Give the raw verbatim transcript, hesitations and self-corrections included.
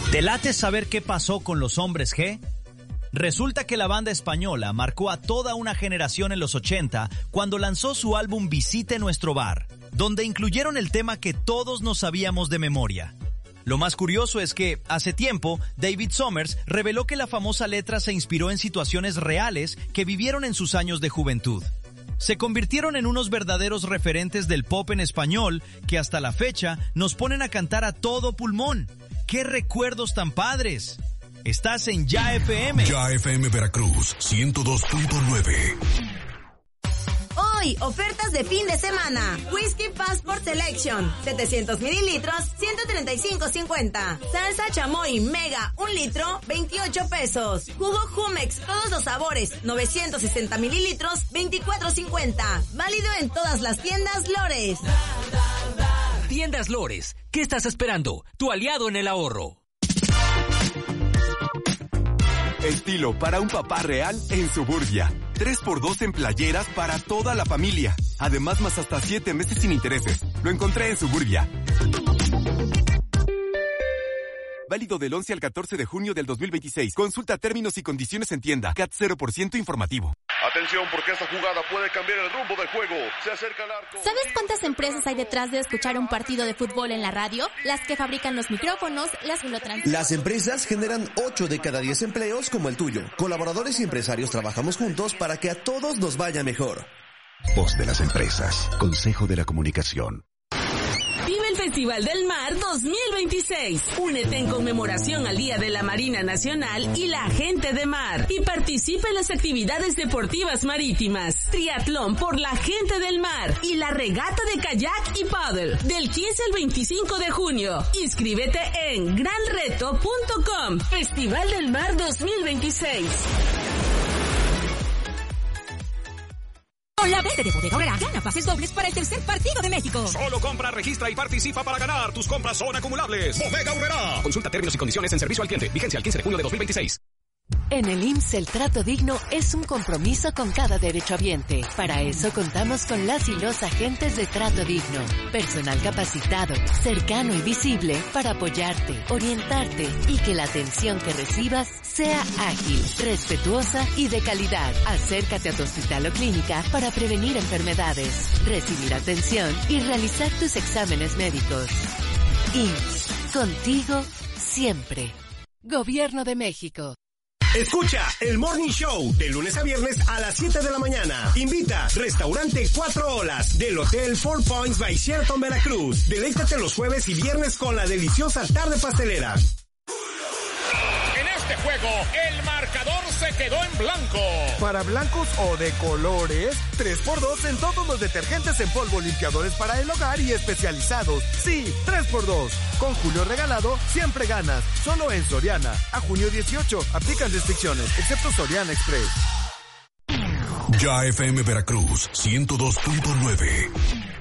¿Te late saber qué pasó con los Hombres G? Resulta que la banda española marcó a toda una generación en los ochenta cuando lanzó su álbum Visite Nuestro Bar, donde incluyeron el tema que todos nos sabíamos de memoria. Lo más curioso es que, hace tiempo, David Summers reveló que la famosa letra se inspiró en situaciones reales que vivieron en sus años de juventud. Se convirtieron en unos verdaderos referentes del pop en español que hasta la fecha nos ponen a cantar a todo pulmón. ¡Qué recuerdos tan padres! Estás en Ya F M. Ya F M Veracruz, ciento dos punto nueve. Hoy, ofertas de fin de semana. Whisky Passport Selection, setecientos mililitros, ciento treinta y cinco cincuenta. Salsa chamoy Mega, un litro, veintiocho pesos. Jugo Jumex, todos los sabores, novecientos sesenta mililitros, veinticuatro cincuenta. Válido en todas las tiendas Lores. Tiendas Lores, ¿qué estás esperando? Tu aliado en el ahorro. Estilo para un papá real en Suburbia. tres por dos en playeras para toda la familia. Además, más hasta siete meses sin intereses. Lo encontré en Suburbia. Válido del once al catorce de junio del dos mil veintiséis. Consulta términos y condiciones en tienda. C A T cero por ciento informativo. Atención, porque esta jugada puede cambiar el rumbo del juego. Se acerca el arco. ¿Sabes cuántas empresas hay detrás de escuchar un partido de fútbol en la radio? Las que fabrican los micrófonos, las que lo transmiten. Las empresas generan ocho de cada diez empleos como el tuyo. Colaboradores y empresarios trabajamos juntos para que a todos nos vaya mejor. Voz de las empresas. Consejo de la Comunicación. Vive el Festival del Mar dos mil veintiséis. Únete en conmemoración al Día de la Marina Nacional y la Gente de Mar. Y participa en las actividades deportivas marítimas. Triatlón por la Gente del Mar. Y la regata de kayak y paddle. Del quince al veinticinco de junio. Inscríbete en gran reto punto com. Festival del Mar dos mil veintiséis. Con la venta de Bodega Aurrerá, gana pases dobles para el tercer partido de México. Solo compra, registra y participa para ganar. Tus compras son acumulables. Bodega Aurrerá. Consulta términos y condiciones en servicio al cliente. Vigencia al quince de junio de dos mil veintiséis. En el I M S S el trato digno es un compromiso con cada derechohabiente. Para eso contamos con las y los agentes de trato digno. Personal capacitado, cercano y visible para apoyarte, orientarte y que la atención que recibas sea ágil, respetuosa y de calidad. Acércate a tu hospital o clínica para prevenir enfermedades, recibir atención y realizar tus exámenes médicos. I M S S, contigo siempre. Gobierno de México. Escucha el Morning Show de lunes a viernes a las siete de la mañana. Invita Restaurante Cuatro Olas del Hotel Four Points by Sheraton Veracruz. Deleítate los jueves y viernes con la deliciosa tarde pastelera. En este juego, el marcador se quedó en blanco. Para blancos o de colores, tres por dos en todos los detergentes en polvo, limpiadores para el hogar y especializados. Sí, tres por dos. Con Julio Regalado, siempre ganas. Solo en Soriana. A junio dieciocho. Aplican restricciones, excepto Soriana Express. Ya F M Veracruz, ciento dos punto nueve.